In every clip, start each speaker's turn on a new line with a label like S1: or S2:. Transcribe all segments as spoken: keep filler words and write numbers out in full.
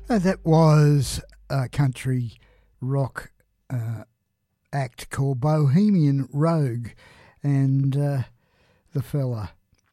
S1: Uh, that was a country rock uh, act called Bohemian Rogue, and uh, the fella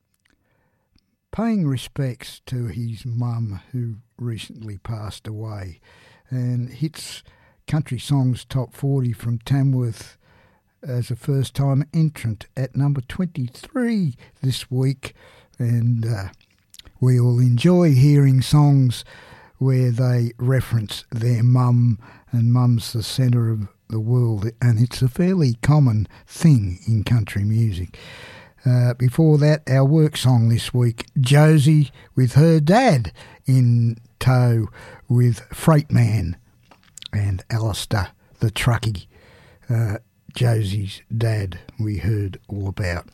S1: paying respects to his mum who recently passed away, and hits Country Songs Top forty from Tamworth as a first-time entrant at number twenty-three this week, and uh, we all enjoy hearing songs where they reference their mum, and mum's the centre of the world, and it's a fairly common thing in country music. Uh, before that, our work song this week, Josie with her dad in tow with Freight Man and Alistair the truckie. Uh, Josie's dad we heard all about.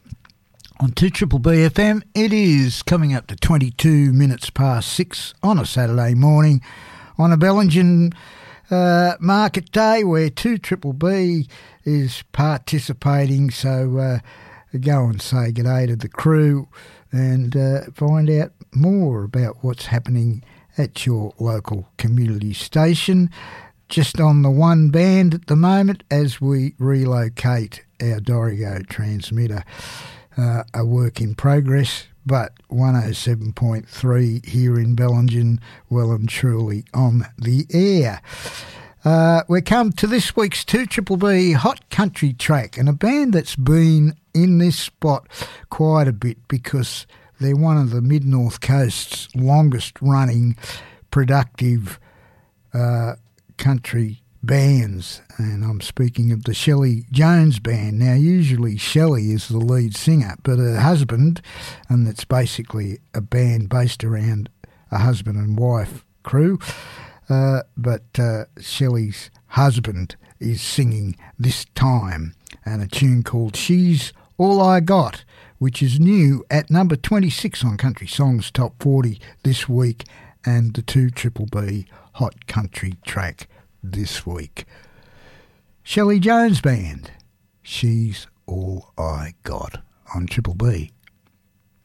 S1: On two Triple B F M, it is coming up to twenty-two minutes past six on a Saturday morning on a Bellingen uh, market day where two Triple B is participating. So uh, go and say good day to the crew and uh, find out more about what's happening at your local community station. Just on the one band at the moment as we relocate our Dorigo transmitter. Uh, a work in progress, but one oh seven point three here in Bellingen, well and truly on the air. Uh, we come to this week's two Triple B Hot Country Track, and a band that's been in this spot quite a bit because they're one of the Mid-North Coast's longest-running, productive uh, country bands, and I'm speaking of the Shelley Jones Band. Now, usually Shelley is the lead singer, but her husband, and it's basically a band based around a husband and wife crew, uh, but uh, Shelley's husband is singing this time, and a tune called She's All I Got, which is new at number twenty-six on Country Songs Top forty this week, and the two Triple B Hot Country Track this week. Shelley Jones Band, She's All I Got on Triple B.